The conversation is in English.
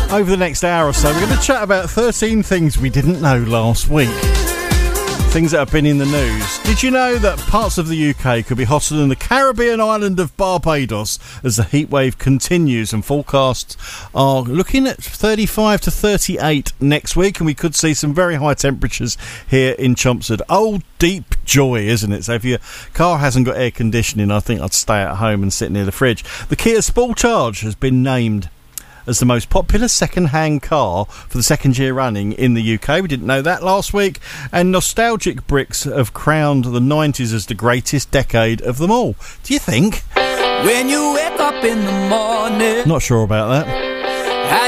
Over the next hour or so, we're going to chat about 13 things we didn't know last week. Things that have been in the news. Did you know that parts of the UK could be hotter than the Caribbean island of Barbados as the heatwave continues, and forecasts are looking at 35 to 38 next week, and we could see some very high temperatures here in Chelmsford. Old deep joy, isn't it? So if your car hasn't got air conditioning, I think I'd stay at home and sit near the fridge. The Kia Sportage has been named as the most popular second-hand car for the second year running in the UK. We didn't know that last week. And nostalgic bricks have crowned the 90s as the greatest decade of them all. Do you think? When you wake up in the morning. Not sure about that.